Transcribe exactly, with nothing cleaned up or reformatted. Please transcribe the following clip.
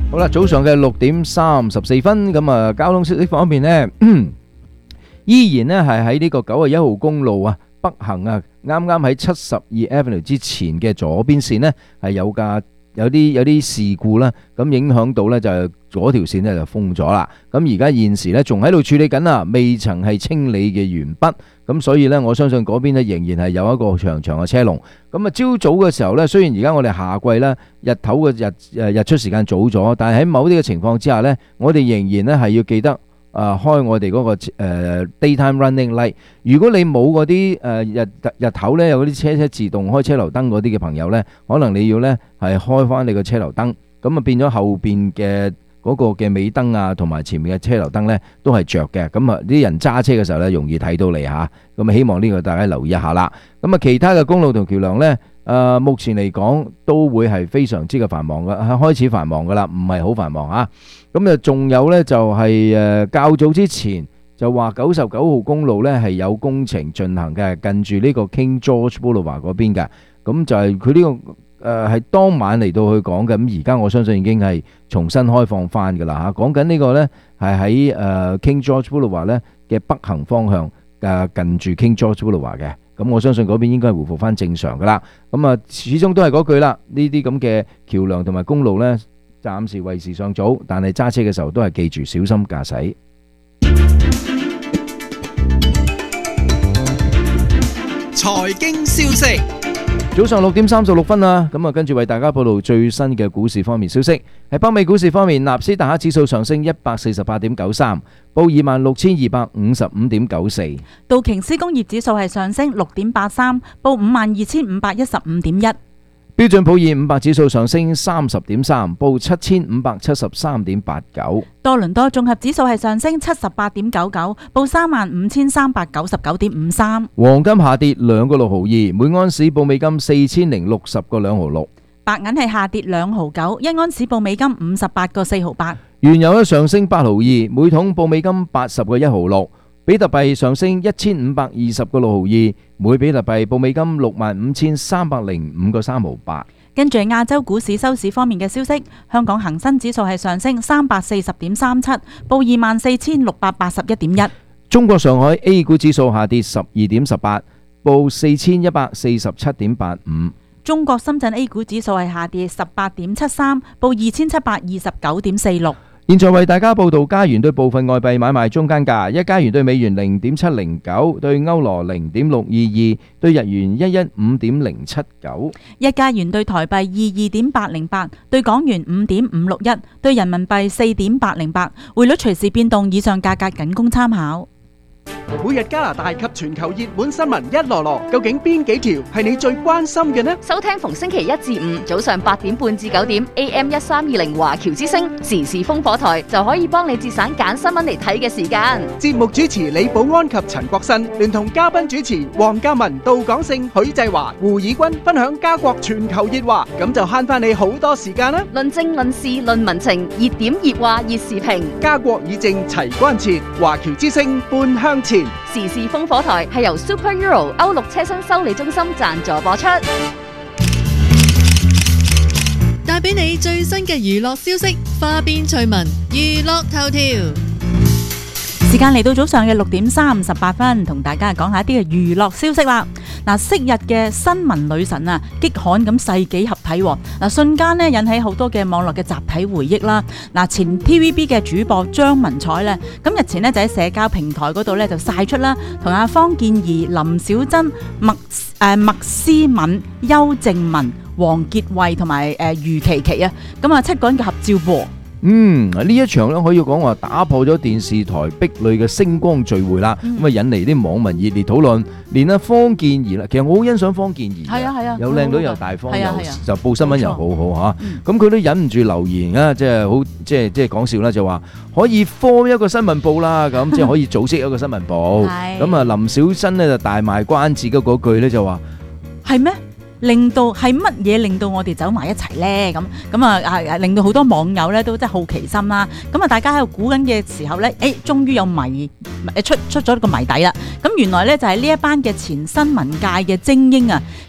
好啦，早上嘅六點三十四分，咁啊，交通消息方面呢，依然呢係喺呢個九十一號公路啊北行啊，啱啱喺七十二 Avenue 之前嘅左邊線呢係有架有啲有啲事故啦，咁影響到呢就嗰條線呢就封咗啦。咁而家現時呢仲喺度處理緊啊，未曾係清理嘅完畢。咁所以呢，我相信嗰邊呢仍然係有一個長長嘅車龍。咁啊，朝早嘅時候呢，雖然而家我哋夏季呢日頭嘅日誒日出時間早咗，但係喺某啲嘅情況之下呢，我哋仍然呢係要記得誒、呃、開我哋嗰、嗰個、呃、daytime running light。如果你冇嗰啲誒日日頭呢有嗰啲車車自動開車頭燈嗰啲嘅朋友呢，可能你要呢係開翻你個車頭燈，咁啊變咗後邊嘅嗰個嘅尾燈啊，同埋前面嘅車頭燈呢都係着嘅，咁啊啲人揸車嘅時候呢容易睇到你嚇，咁啊希望呢個大家留意一下啦。咁啊其他嘅公路同橋梁呢，誒、呃、目前嚟講都會係非常之嘅繁忙嘅，開始繁忙噶啦，唔係好繁忙嚇。咁啊仲有呢，就係、是、誒較早之前就話九十九號公路呢係有工程進行嘅，近住呢個 King George Boulevard 嗰邊嘅，咁就係佢呢個。誒係、呃、當晚嚟到去講嘅，咁而家我相信已經係重新開放翻㗎啦嚇。講緊呢個呢係喺誒 King George Boulevard 呢嘅北行方向嘅近住 King George Boulevard 嘅，咁我相信嗰邊應該係回復翻正常㗎啦。咁啊，始終都係嗰句啦，呢啲咁嘅橋梁同埋公路呢，暫時為時尚早，但係揸車嘅時候都係記住小心駕駛。 財經消息。 早上六點三十六分啊，咁啊跟住為大家報道最新嘅股市方面消息。喺北美股市方面，納斯達克指數上升一百四十八點九三，報二萬六千二百五十五點九四。 道瓊斯工業指數係上升六點八三，報五萬二千五百一十五點一。 標準普爾五百指數上升三十點三，報七千五百七十三點八九。 多倫多綜合指數係上升七十八點九九，報三萬五千三百九十九點五三。 黃金下跌兩個六毫二，每安士報美金四千零六十個兩毫六。 白銀係下跌兩毫九，一安士報美金五十八個四毫八。 原油咧上升八毫二，每桶報美金八十個一毫六。比特幣上升一千五百二十個六毫二，每比特幣報美金六萬五千三百零五個三毫八。 跟住亞洲股市收市方面嘅消息，香港恒生指數係上升三百四十點三七，報二萬四千六百八十一點一。 中國上海 A 股指數下跌十二點十八，報四千一百四十七點八五。 中國深圳 A 股指數係下跌十八點七三，報二千七百二十九點四六。 現在為大家報道加元對部分外幣買賣中間價：一加元對美元零點七零九，對歐羅零點六二二，對日元一一五點零七九。 一加元對台幣二二點八零八，對港元五點五六一，對人民幣四點八零八。匯率隨時變動，以上價格僅供參考。 每日加拿大及全球熱門新聞一籮籮，究竟邊幾條係你最關心嘅呢？ 收聽逢星期一至五早上八點半至九點 A M 一三二零華僑之聲時事風火台，就可以幫你節省揀新聞嚟睇嘅時間。 節目主持李寶安及陳國新，聯同嘉賓主持黃嘉文、杜廣勝、許濟華、胡以軍分享加國全球熱話，咁就慳翻你好多時間啦！ 論政論事論民情，熱點熱話熱時評， 加國議政齊關切，華僑之聲半向前。 時事風火台係由 Super Euro 歐陸車身修理中心贊助播出， 帶俾你最新嘅娛樂消息，花邊趣聞，娛樂頭條。 時間嚟到早上嘅六點三十八分，同大家講下一啲嘅娛樂消息啦。嗱，昔日嘅新聞女神啊，激悍咁世紀合體，嗱瞬間咧引起好多嘅網絡嘅集體回憶啦。嗱，前 T V B 嘅主播張文彩咧，咁日前咧就喺社交平台嗰度咧就晒出啦，同阿方健儀、林小珍、麥誒麥思敏、邱靜文、黃潔慧同埋誒余琪琪啊，咁啊七個人嘅合照喎。 嗯，呢一場咧可以講話打破咗電視台壁壘嘅星光聚會啦，咁啊、嗯、引嚟啲網民熱烈討論，連阿方健儀啦，其實我好欣賞方健儀， 係啊係啊， 有靚女又大方，又就報新聞又好好嚇，咁佢、 嗯、 都忍唔住留言啊，即係好即係即係講笑啦，就話可以 form 一個新聞部啦，咁即係可以組織一個新聞部，咁啊林小珍咧就大賣關子嘅嗰句咧就話係咩？令到係乜嘢令到我哋走埋一齊呢？咁咁啊，令到好多網友咧都真係好奇心啦。咁啊，大家喺度估緊嘅時候咧，誒，終於有謎出出咗個謎底啦。咁原來咧就係呢一班嘅前新聞界嘅精英啊，